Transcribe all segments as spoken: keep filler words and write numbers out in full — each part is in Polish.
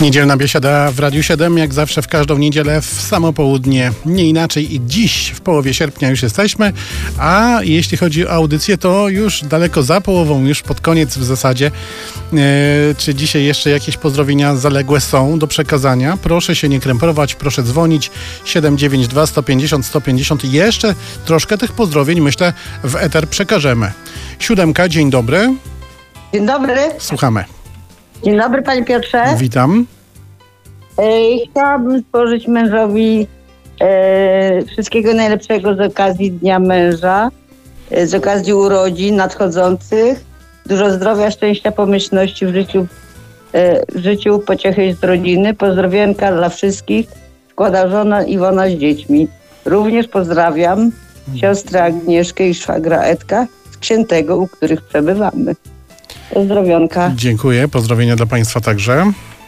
Niedzielna biesiada w Radiu siedem, jak zawsze w każdą niedzielę w samo południe, nie inaczej i dziś w połowie sierpnia już jesteśmy, a jeśli chodzi o audycję, to już daleko za połową, już pod koniec w zasadzie. E, czy dzisiaj jeszcze jakieś pozdrowienia zaległe są do przekazania? Proszę się nie krępować, proszę dzwonić siedem dziewięć dwa sto pięćdziesiąt sto pięćdziesiąt. Jeszcze troszkę tych pozdrowień, myślę, w eter przekażemy. Siódemka, dzień dobry. Dzień dobry. Słuchamy. Dzień dobry, panie Piotrze. Witam. E, chciałabym stworzyć mężowi e, wszystkiego najlepszego z okazji Dnia Męża, e, z okazji urodzin nadchodzących. Dużo zdrowia, szczęścia, pomyślności w życiu, e, w życiu, pociechy z rodziny. Pozdrowionka dla wszystkich. Składa żona Iwona z dziećmi. Również pozdrawiam siostrę Agnieszkę i szwagra Edka z Księtego, u których przebywamy. Pozdrowionka. Dziękuję. Pozdrowienia dla Państwa także.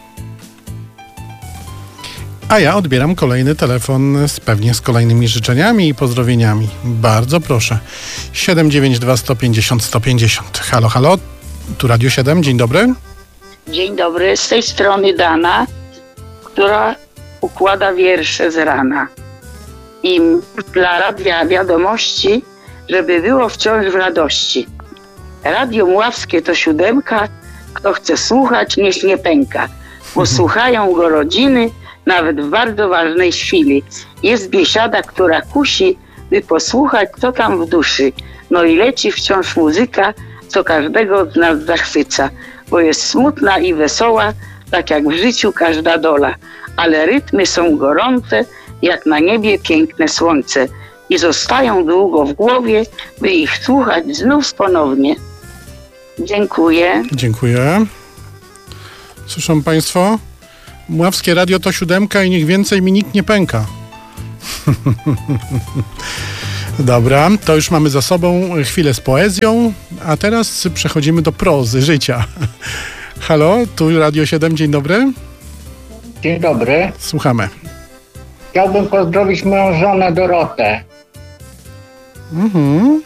A ja odbieram kolejny telefon z pewnie z kolejnymi życzeniami i pozdrowieniami. Bardzo proszę. siedem dziewięć dwa sto pięćdziesiąt sto pięćdziesiąt. Halo, halo. Tu Radio siedem. Dzień dobry. Dzień dobry. Z tej strony Dana, która układa wiersze z rana. I dla radia wiadomości, żeby było wciąż w radości. Radio Mławskie to siódemka, kto chce słuchać, niech nie pęka, bo słuchają go rodziny, nawet w bardzo ważnej chwili. Jest biesiada, która kusi, by posłuchać, co tam w duszy. No i leci wciąż muzyka, co każdego z nas zachwyca, bo jest smutna i wesoła, tak jak w życiu każda dola. Ale rytmy są gorące, jak na niebie piękne słońce i zostają długo w głowie, by ich słuchać znów ponownie. Dziękuję. Dziękuję. Słyszą Państwo? Mławskie radio to siódemka i niech więcej mi nikt nie pęka. Dobra, to już mamy za sobą chwilę z poezją, a teraz przechodzimy do prozy życia. Halo, tu Radio siedem, dzień dobry. Dzień dobry. Słuchamy. Chciałbym pozdrowić moją żonę Dorotę. Mhm.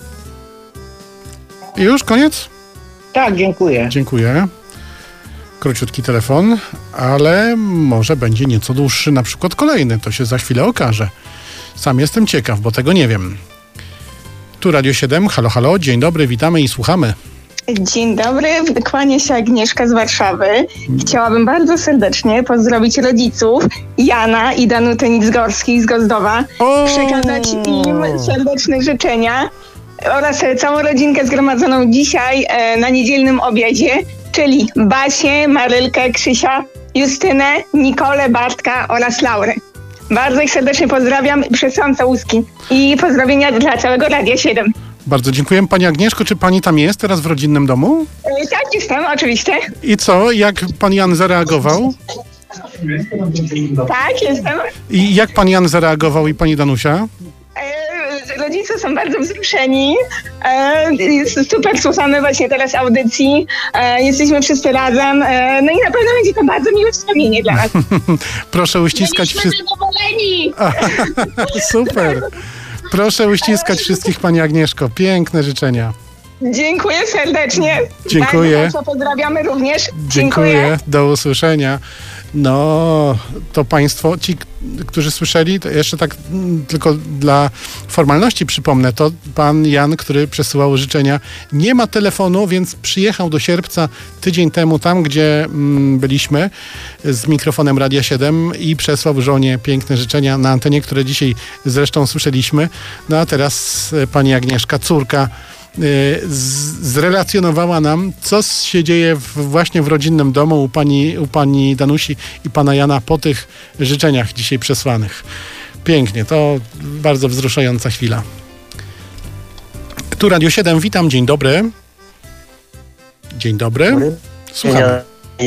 I już koniec? Tak, dziękuję. Dziękuję. Króciutki telefon, ale może będzie nieco dłuższy, na przykład kolejny. To się za chwilę okaże. Sam jestem ciekaw, bo tego nie wiem. Tu Radio siedem, halo, halo, dzień dobry, witamy i słuchamy. Dzień dobry, kłania się Agnieszka z Warszawy. Chciałabym bardzo serdecznie pozdrowić rodziców Jana i Danuty Nicgorskich z Gozdowa, O! przekazać im serdeczne życzenia oraz całą rodzinkę zgromadzoną dzisiaj e, na niedzielnym obiedzie, czyli Basię, Marylkę, Krzysia, Justynę, Nikolę, Bartka oraz Laurę. Bardzo ich serdecznie pozdrawiam i przesyłam całuski i pozdrowienia dla całego Radia siedem. Bardzo dziękuję. Pani Agnieszko, czy pani tam jest teraz w rodzinnym domu? E, tak, jestem, oczywiście. I co? Jak pan Jan zareagował? Tak, jestem. I jak pan Jan zareagował i pani Danusia? E, rodzice są bardzo wzruszeni. E, jest super, słuchamy właśnie teraz audycji. E, jesteśmy wszyscy razem. E, no i na pewno będzie to bardzo miłe wspomnienie dla nas. Proszę uściskać wszystkich. Super. Proszę uściskać wszystkich, pani Agnieszko. Piękne życzenia. Dziękuję serdecznie. Dziękuję. Bardzo pozdrawiamy również. Dziękuję. Dziękuję. Do usłyszenia. No, to państwo, ci, którzy słyszeli, to jeszcze tak mm, tylko dla formalności przypomnę, to pan Jan, który przesyłał życzenia, nie ma telefonu, więc przyjechał do Sierpca tydzień temu, tam gdzie mm, byliśmy z mikrofonem Radia siedem i przesłał żonie piękne życzenia na antenie, które dzisiaj zresztą słyszeliśmy. No a teraz e, pani Agnieszka, córka, zrelacjonowała nam, co się dzieje w, właśnie w rodzinnym domu u pani, u pani Danusi i pana Jana po tych życzeniach dzisiaj przesłanych. Pięknie, to bardzo wzruszająca chwila. Tu Radio siedem, witam, dzień dobry. Dzień dobry. Słuchamy.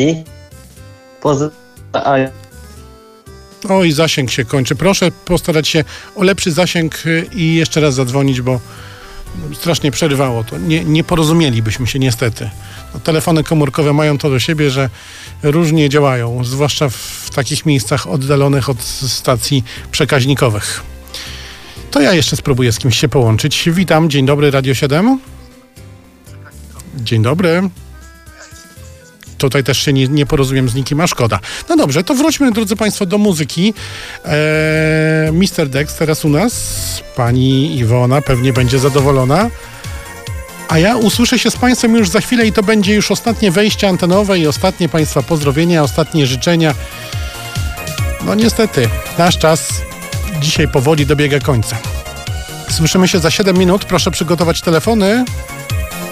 Oj, zasięg się kończy. Proszę postarać się o lepszy zasięg i jeszcze raz zadzwonić, bo strasznie przerywało to. Nie, nie porozumielibyśmy się niestety. No, telefony komórkowe mają to do siebie, że różnie działają, zwłaszcza w takich miejscach oddalonych od stacji przekaźnikowych. To ja jeszcze spróbuję z kimś się połączyć. Witam, dzień dobry, Radio siedem. Dzień dobry. tutaj też się nie, nie porozumiem z nikim, a szkoda. No dobrze, to wróćmy, drodzy Państwo, do muzyki. Eee, mister Dex teraz u nas. Pani Iwona pewnie będzie zadowolona. A ja usłyszę się z Państwem już za chwilę i to będzie już ostatnie wejście antenowe i ostatnie Państwa pozdrowienia, ostatnie życzenia. No niestety, nasz czas dzisiaj powoli dobiega końca. Słyszymy się za siedem minut. Proszę przygotować telefony.